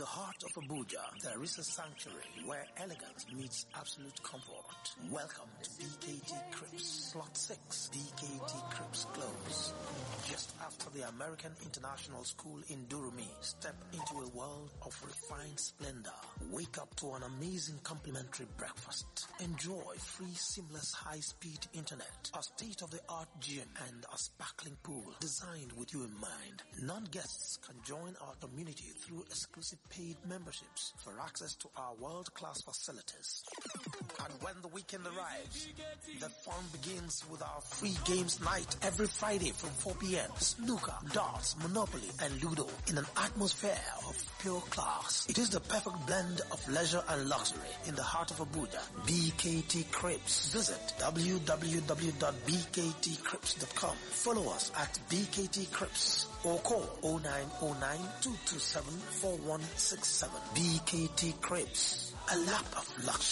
the heart of Abuja, there is a sanctuary where elegance meets absolute comfort. Welcome to BKT Cribs, Plot 6, BKT Cribs Close. Just after the American International School in Durumi, step into a world of refined splendor. Wake up to an amazing complimentary breakfast. Enjoy free seamless high-speed internet, a state-of-the-art gym, and a sparkling pool designed with you in mind. Non-guests can join our community through exclusive paid memberships for access to our world-class facilities. And when the weekend arrives, the fun begins with our free games night every Friday from 4 p.m. Snooker, darts, Monopoly, and Ludo in an atmosphere of pure class. It is the perfect blend of leisure and luxury in the heart of Abuja. BKT Cribs. Visit www.bktcribs.com. Follow us at BKT Cribs or call 0909-227-4167. BKT Cribs. A lap of luxury.